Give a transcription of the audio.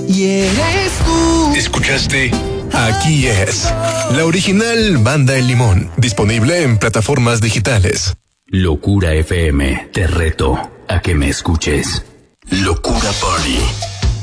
y eres tú. ¿Escuchaste? Aquí es la original Banda El Limón, disponible en plataformas digitales. Locura FM, te reto a que me escuches. Locura Party.